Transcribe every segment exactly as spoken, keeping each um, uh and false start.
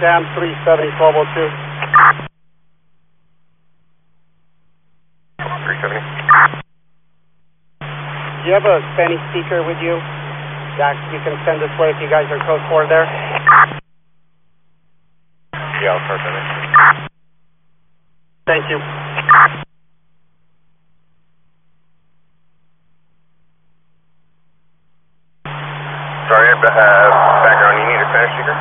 Sam three seventy, twelve oh two. three seventy. Do you have a Spanish speaker with you that you can send this way if you guys are code four there? Yeah, I'll start that in. Thank you. Sorry, uh, background, you need a Spanish speaker?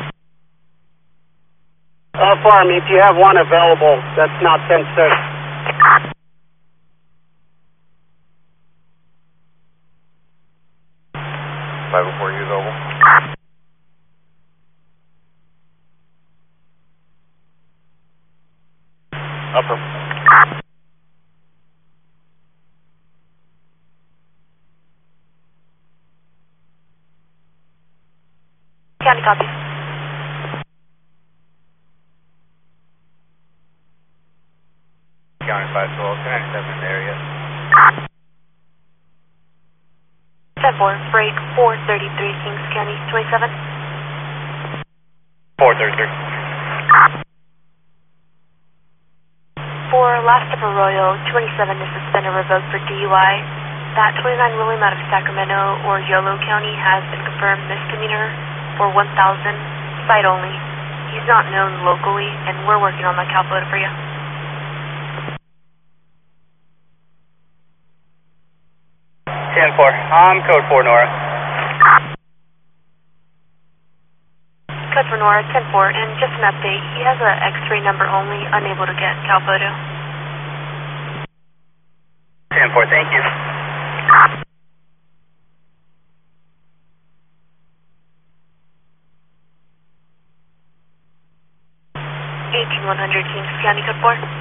Uh, farm, if you have one available, that's not ten six. five oh four, you available? Upper. County copy. County five twelve, ten ninety-seven in the area. ten four, break four thirty-three, Kings County, twenty-seven. four thirty-three. For last of Arroyo, twenty-seven is suspended or revoked for D U I. That twenty-nine William out of Sacramento or Yolo County has been confirmed misdemeanor for one thousand, site only. He's not known locally, and we're working on that calculator for you. ten four, I'm code four, Nora. Code for Nora, ten four, and just an update, he has a X-ray number only, unable to get cal photo. ten four, thank you. eighteen one hundred, Kings County, code four.